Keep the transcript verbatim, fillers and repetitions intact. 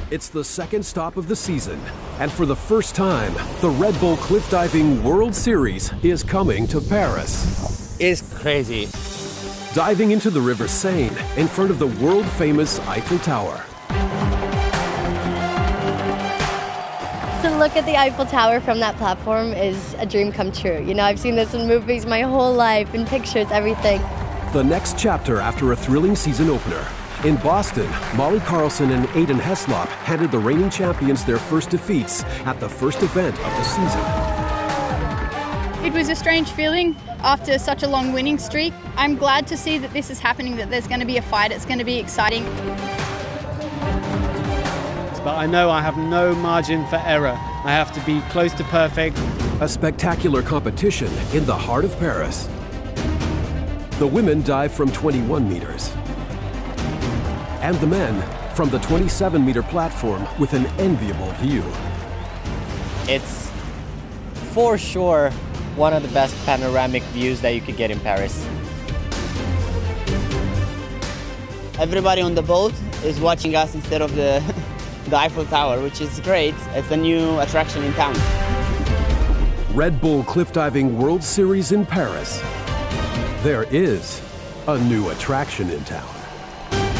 It's the second stop of the season, and for the first time, the Red Bull Cliff Diving World Series is coming to Paris. It's crazy. Diving into the River Seine in front of the world-famous Eiffel Tower. To look at the Eiffel Tower from that platform is a dream come true. You know, I've seen this in movies my whole life, in pictures, everything. The next chapter after a thrilling season opener. In Boston, Molly Carlson and Aiden Heslop handed the reigning champions their first defeats at the first event of the season. It was a strange feeling after such a long winning streak. I'm glad to see that this is happening, that there's going to be a fight, it's going to be exciting. But I know I have no margin for error. I have to be close to perfect. A spectacular competition in the heart of Paris. The women dive from twenty-one meters. And the men from the twenty-seven meter platform with an enviable view. It's for sure one of the best panoramic views that you could get in Paris. Everybody on the boat is watching us instead of the, the Eiffel Tower, which is great. It's a new attraction in town. Red Bull Cliff Diving World Series in Paris. There is a new attraction in town.